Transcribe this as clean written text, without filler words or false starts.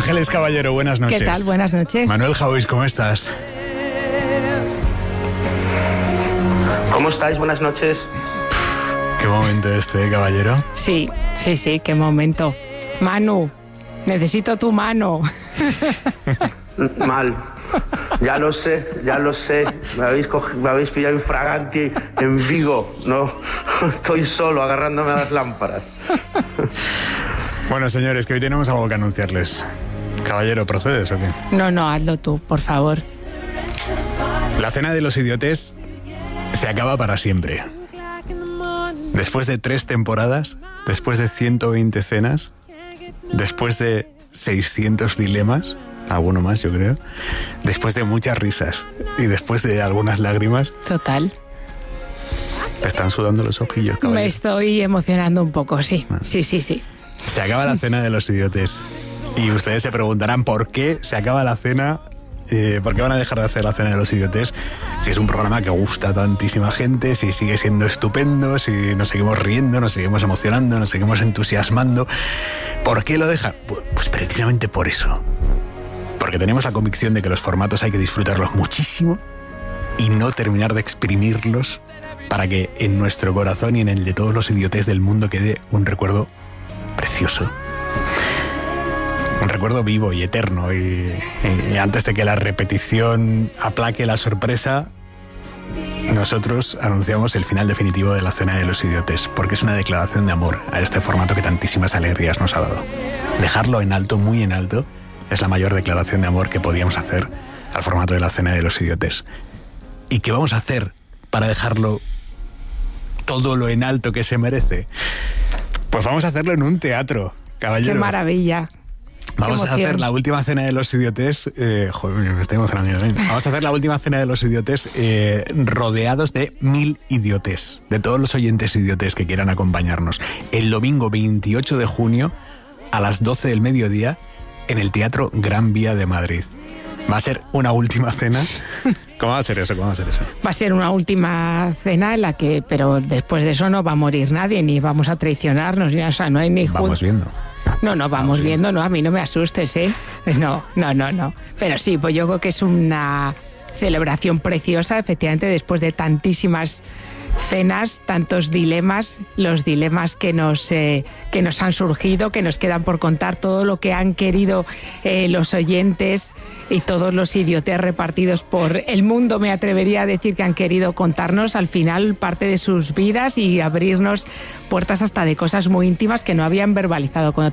Ángeles Caballero, buenas noches. ¿Qué tal? Buenas noches. Manuel Jauis, ¿cómo estás? ¿Cómo estáis? Buenas noches. Qué momento este, caballero. Sí, qué momento. Manu, necesito tu mano. Mal. Ya lo sé. Me habéis pillado infraganti en Vigo. No, estoy solo agarrándome a las lámparas. Bueno, señores, que hoy tenemos algo que anunciarles. Caballero, ¿procedes o qué? No, hazlo tú, por favor. La cena de los idiotes se acaba para siempre. Después de 3 temporadas, después de 120 cenas, después de 600 dilemas, alguno más yo creo, después de muchas risas y después de algunas lágrimas. Total. Te están sudando los ojillos, caballero. Me estoy emocionando un poco, sí. Sí. Se acaba la cena de los idiotes. Y ustedes se preguntarán por qué se acaba la cena. ¿Por qué van a dejar de hacer la cena de los idiotes? Si es un programa que gusta a tantísima gente, si sigue siendo estupendo, si nos seguimos riendo, nos seguimos emocionando, nos seguimos entusiasmando. ¿Por qué lo dejan? Pues precisamente por eso. Porque tenemos la convicción de que los formatos hay que disfrutarlos muchísimo y no terminar de exprimirlos para que en nuestro corazón y en el de todos los idiotes del mundo quede un recuerdo precioso. Un recuerdo vivo y eterno. Y antes de que la repetición aplaque la sorpresa, nosotros anunciamos el final definitivo de la cena de los idiotes, porque es una declaración de amor a este formato que tantísimas alegrías nos ha dado. Dejarlo en alto, muy en alto, es la mayor declaración de amor que podíamos hacer al formato de la cena de los idiotes. ¿Y qué vamos a hacer para dejarlo todo lo en alto que se merece? Pues vamos a hacerlo en un teatro, caballero. ¡Qué maravilla! Vamos a hacer la última cena de los idiotes. Joder, me estoy emocionando. Vamos a hacer la última cena de los idiotes rodeados de 1000 idiotes, de todos los oyentes idiotes que quieran acompañarnos. El domingo 28 de junio a las 12 del mediodía en el Teatro Gran Vía de Madrid. Va a ser una última cena. ¿Cómo va a ser eso? Va a ser una última cena en la que, pero después de eso no va a morir nadie, ni vamos a traicionarnos, ni, o sea, no hay ni... Vamos viendo. No, vamos viendo, no, a mí no me asustes, ¿eh? No. Pero sí, pues yo creo que es una celebración preciosa, efectivamente, después de tantísimas cenas, tantos dilemas, los dilemas que nos han surgido, que nos quedan por contar, todo lo que han querido los oyentes y todos los idiotes repartidos por el mundo, me atrevería a decir, que han querido contarnos al final parte de sus vidas y abrirnos puertas hasta de cosas muy íntimas que no habían verbalizado con